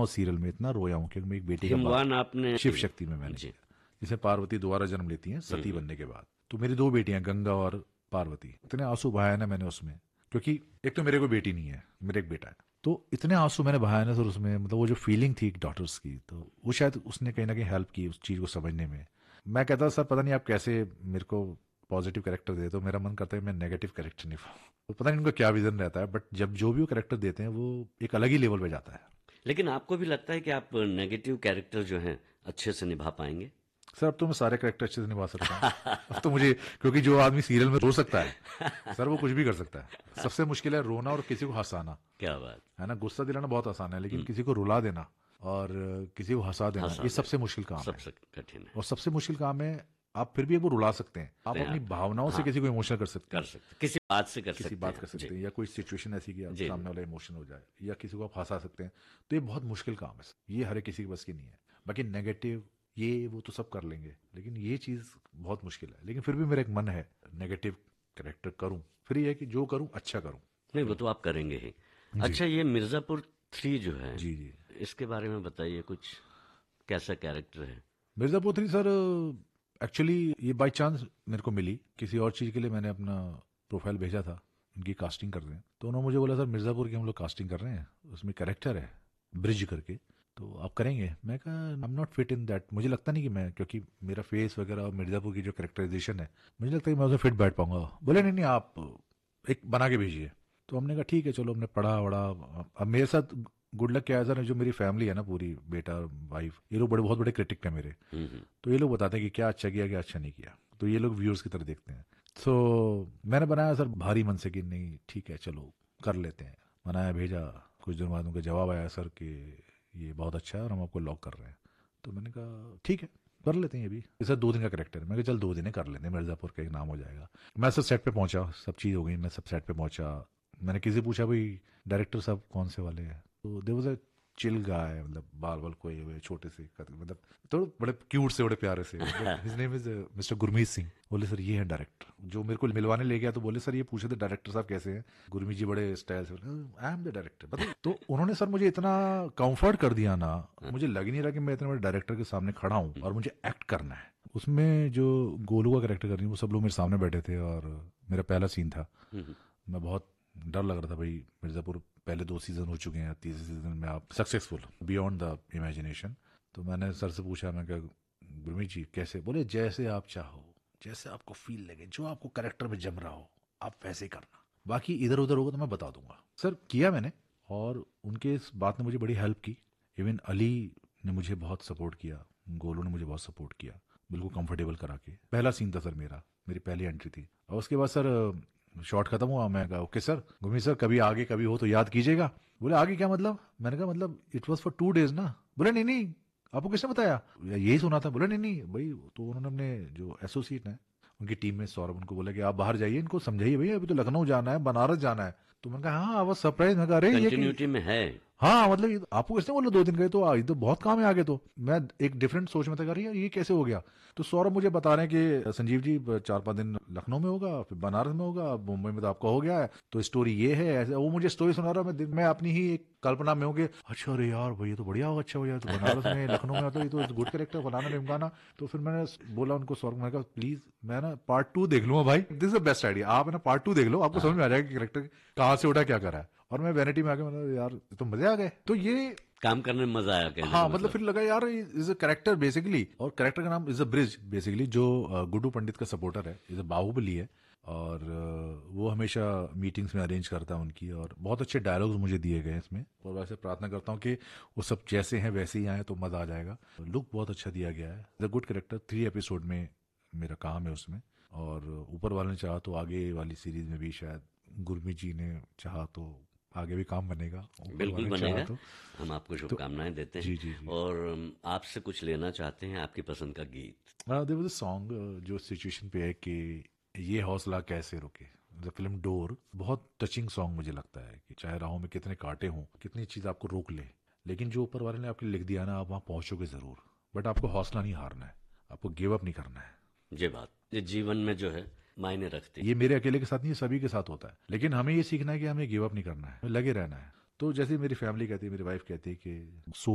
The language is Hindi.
उस सीरियल में इतना रोया हूँ कि मैं एक बेटी का हिमवान बाप। आपने शिव शक्ति में मैंने जी किया, जिसे पार्वती दोबारा जन्म लेती हैं सती बनने के बाद। तो मेरी दो बेटियां गंगा और पार्वती, इतने आंसू बहाए ना मैंने उसमें, क्योंकि एक तो मेरे को बेटी नहीं है, मेरा एक बेटा है। तो इतने आंसू मैंने बहाए ना सर उसमें, मतलब वो जो फीलिंग थी डॉटर्स की, तो वो शायद उसने कहीं ना कहीं हेल्प की उस चीज़ को समझने में। मैं कहता सर पता नहीं आप कैसे मेरे को पॉजिटिव कैरेक्टर देते, तो मेरा मन करता है मैं नेगेटिव कैरेक्टर निभाऊं। तो पता नहीं उनका क्या विजन रहता है, बट जब जो भी वो कैरेक्टर देते हैं वो एक अलग ही लेवल पे जाता है। लेकिन आपको भी लगता है कि आप नेगेटिव कैरेक्टर जो हैं अच्छे से निभा पाएंगे? सर अब तो मैं सारे कैरेक्टर अच्छे से निभा सकता हूँ। अब तो मुझे, क्योंकि जो आदमी सीरियल में रो सकता है सर वो कुछ भी कर सकता है। सबसे मुश्किल है रोना और किसी को हंसाना, क्या बात। है ना। गुस्सा दिलाना बहुत आसान है, लेकिन किसी को रुला देना और किसी को हंसा देना हंसा ये देना सबसे मुश्किल काम है। सबसे कठिन है। और सबसे मुश्किल काम है, आप फिर भी वो रुला सकते हैं, आप अपनी आप भावनाओं से हाँ किसी को इमोशनल कर सकते कर हैं, सकते, किसी बात से कर किसी सकते बात हैं। कर सकते जी हैं, या कोई सिचुएशन ऐसी कि आप जी सामने वाला इमोशनल हो जाए, या किसी को आप हंसा सकते हैं। तो ये बहुत मुश्किल काम है, ये हर एक किसी के बस की नहीं है। बाकी नेगेटिव ये वो तो सब कर लेंगे, लेकिन ये चीज बहुत मुश्किल है। लेकिन फिर भी मेरा एक मन है नेगेटिव कैरेक्टर करूं, फिर ये है कि जो करूं अच्छा करूं। नहीं, वो तो आप करेंगे ही। जी अच्छा, ये मिर्जापुर 3 जो है, जी जी। इसके बारे में बताइए कुछ, कैसा कैरेक्टर है? मिर्जापुर 3 सर एक्चुअली ये बाय चांस मेरे को मिली, किसी और चीज़ के लिए मैंने अपना प्रोफाइल भेजा था, उनकी कास्टिंग कर रहे हैं, तो उन्होंने मुझे बोला सर मिर्ज़ापुर की हम लोग कास्टिंग कर रहे हैं, उसमें कैरेक्टर है ब्रिज करके, तो आप करेंगे। मैं कहा I am not fit in that, मुझे लगता नहीं कि मैं, क्योंकि मेरा फेस वगैरह और मिर्ज़ापुर की जो कैरेक्टराइजेशन है, मुझे लगता है कि मैं उसमें फिट बैठ पाऊंगा। बोले नहीं नहीं आप एक बना के भेजिए। तो हमने कहा ठीक है चलो, हमने पढ़ा वढ़ा। अब मेरे साथ गुड लक क्या है सर, जो मेरी फैमिली है ना पूरी, बेटा वाइफ, ये लोग बड़े बहुत बड़े क्रिटिक हैं मेरे। तो ये लोग बताते हैं कि क्या अच्छा किया क्या अच्छा नहीं किया, तो ये लोग व्यूअर्स की तरह देखते हैं। तो मैंने बनाया सर भारी मन से कि नहीं ठीक है चलो कर लेते हैं, बनाया भेजा। कुछ दिन बाद उनका जवाब आया सर कि ये बहुत अच्छा है और हम आपको लॉक कर रहे हैं। तो मैंने कहा ठीक है कर लेते हैं, ये भी सर 2 दिन का कैरेक्टर है। मैं कहा चल 2 दिन कर लेते हैं, मिर्जापुर का एक नाम हो जाएगा। मैं सर सेट पे पहुंचा, सब चीज़ हो गई, मैं सब सेट पे पहुंचा। मैंने किसी पूछा भाई डायरेक्टर साहब कौन से वाले हैं, तो there was a chill guy, मतलब बाल बाल कोए हुए छोटे से, मतलब थोड़े बड़े क्यूट से, बड़े प्यारे से, his name is mister Gurmeet Singh. बोले सर ये है डायरेक्टर, जो मेरे को मिलवाने ले गया। तो बोले सर ये पूछे थे डायरेक्टर साहब कैसे हैं, गुरमीत जी बड़े स्टाइल से, आई एम द डायरेक्टर, मतलब। तो उन्होंने सर मुझे इतना कंफर्ट कर दिया ना, मुझे लग ही नहीं रहा कि मैं इतने बड़े डायरेक्टर के सामने खड़ा हूँ और मुझे एक्ट करना है। उसमें जो गोलू का कैरेक्टर कर रही है, वो सब लोग मेरे सामने बैठे थे और मेरा पहला सीन था। मैं बहुत डर लग रहा था भाई, मिर्जापुर पहले 2 सीजन हो चुके हैं, तीसरे सीजन में आप सक्सेसफुल बियॉन्ड द इमेजिनेशन। तो मैंने सर से पूछा, मैं क्या गुरमीत जी कैसे, बोले जैसे आप चाहो, जैसे आपको फील लगे, जो आपको कैरेक्टर में जम रहा हो आप वैसे ही करना, बाकी इधर उधर होगा तो मैं बता दूंगा। सर किया मैंने, और उनके इस बात ने मुझे बड़ी हेल्प की। इवन अली ने मुझे बहुत सपोर्ट किया, गोलू ने मुझे बहुत सपोर्ट किया, बिल्कुल कंफर्टेबल करा के। पहला सीन था सर मेरा, मेरी पहली एंट्री थी। और उसके बाद सर शॉट खत्म हुआ, मैं कहा ओके सर, गुरमीत सर कभी आगे कभी हो तो याद कीजिएगा। बोले आगे क्या मतलब, मैंने कहा मतलब इट वॉज फॉर 2 डेज ना। बोले नहीं नहीं आपको किसने बताया, यही सुना था। बोले नहीं नहीं भाई, तो उन्होंने अपने जो एसोसिएट है उनकी टीम में सौरभ, उनको बोला कि आप बाहर जाइए, इनको समझाइए भैया अभी तो लखनऊ जाना है, बनारस जाना है। तो मैंने कहा हाँ, आई वाज सरप्राइज, मैं कहा अरे ये कंटिन्यूटी में है। हाँ मतलब आपको किसने बोला 2 दिन गए, तो ये तो बहुत काम है आगे। तो मैं एक डिफरेंट सोच में था, यार ये कैसे हो गया। तो सौरभ मुझे बता रहे हैं कि संजीव जी 4-5 दिन लखनऊ में होगा, फिर बनारस में होगा, मुंबई में तो आपका हो गया है, तो स्टोरी ये है ऐसे। वो मुझे स्टोरी सुना रहा, मैं अपनी ही एक कल्पना में हूँ कि अच्छा अरे यार भाई ये तो बढ़िया होगा, अच्छा हो यार, तो बनारस में लखनऊ में, तो ये तो गुड कैरेक्टर फलाना ढिमकाना। तो फिर मैंने बोला उनको, सौरभ, मैंने कहा प्लीज मैं ना पार्ट 2 देख लूंगा भाई, this is the best idea, आप ना पार्ट 2 देख लो, आपको समझ में आ जाएगा कि कैरेक्टर कहाँ से उठा क्या करा है। और मैं वैनिटी में आके मैंने यार तो मजे आ गए। तो ये काम करने में मजा आया कहने का हाँ मतलब मतलब। फिर लगा यार इज अ कैरेक्टर बेसिकली, और कैरेक्टर का नाम इज अ ब्रिज बेसिकली, जो गुड्डू पंडित का सपोर्टर है, इज अ बाहुबली है। और वो हमेशा मीटिंग्स में अरेंज करता है उनकी, और बहुत अच्छे डायलॉग्स मुझे दिए गए हैं इसमें। और वैसे प्रार्थना करता हूँ कि वो सब जैसे हैं वैसे ही आए तो मजा आ जाएगा। लुक बहुत अच्छा दिया गया है, is a good character. 3 episode में मेरा काम है उसमें, और ऊपर वाले ने चाहा तो आगे वाली सीरीज में भी शायद गुरमीत जी ने चाहा तो आगे भी काम बनेगा, ऊपर बिल्कुल वाले ने चाहा बनेगा, तो। हम आपको तो शुभकामनाएं देते हैं। जी जी जी। और आपसे कुछ लेना चाहते हैं, आपकी पसंद का गीत। देयर वाज अ सॉन्ग जो सिचुएशन पे है कि ये हौसला कैसे रुके, द फिल्म डोर। बहुत टचिंग सॉन्ग मुझे लगता है कि चाहे राहों में कितने कांटे हों, कितनी चीज आपको रोक ले, लेकिन जो ऊपर वाले ने आपके लिख दिया ना, आप वहां पहुंचोगे जरूर। बट आपको हौसला नहीं हारना है, आपको गिव अप नहीं करना है। ये बात ये जीवन में जो है मायने रखती ये है। मेरे अकेले के साथ नहीं, ये सभी के साथ होता है, लेकिन हमें ये सीखना है कि हमें गिव अप नहीं करना है, लगे रहना है। तो जैसे मेरी फैमिली कहती है, मेरी वाइफ कहती है कि